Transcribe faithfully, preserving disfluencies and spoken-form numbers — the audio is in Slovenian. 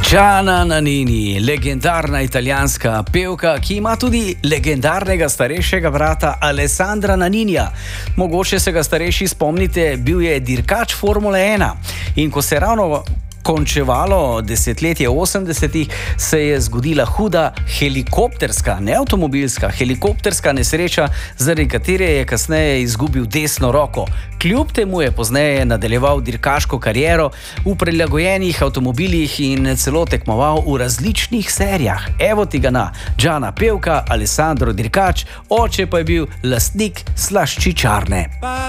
Gianna Nannini, legendarna italijanska pevka, ki ima tudi legendarnega starejšega brata Alessandra Nanninija. Mogoče se ga starejši spomnite, bil je dirkač Formule ena. In ko se je ravno končevalo desetletje osemdesetih, se je zgodila huda helikopterska, ne avtomobilska, helikopterska nesreča, zaradi katere je kasneje izgubil desno roko. Kljub temu je pozneje nadaljeval dirkaško kariero v prilagojenih avtomobilih in celo tekmoval v različnih serijah. Evo ti ga na, Gianna pevka, Alessandro dirkač, oče pa je bil lastnik slaščičarne.